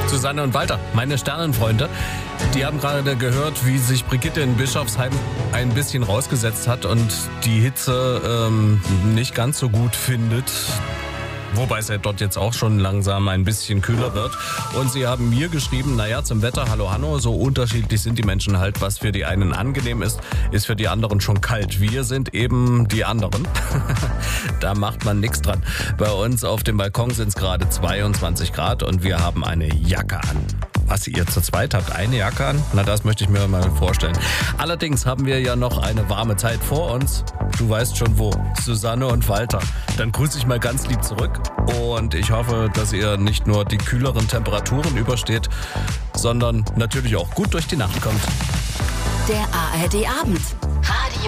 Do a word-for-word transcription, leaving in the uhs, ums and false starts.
Susanne und Walter, meine Sternenfreunde, die haben gerade gehört, wie sich Brigitte in Bischofsheim ein bisschen rausgesetzt hat und die Hitze ähm, nicht ganz so gut findet. Wobei es ja dort jetzt auch schon langsam ein bisschen kühler wird. Und sie haben mir geschrieben, naja, zum Wetter, hallo Hanno, so unterschiedlich sind die Menschen halt. Was für die einen angenehm ist, ist für die anderen schon kalt. Wir sind eben die anderen. Da macht man nichts dran. Bei uns auf dem Balkon sind es gerade zweiundzwanzig Grad und wir haben eine Jacke an. Was, ihr zu zweit habt eine Jacke an? Na, das möchte ich mir mal vorstellen. Allerdings haben wir ja noch eine warme Zeit vor uns. Du weißt schon wo. Susanne und Walter. Dann grüße ich mal ganz lieb zurück. Und ich hoffe, dass ihr nicht nur die kühleren Temperaturen übersteht, sondern natürlich auch gut durch die Nacht kommt. Der A R D Abend.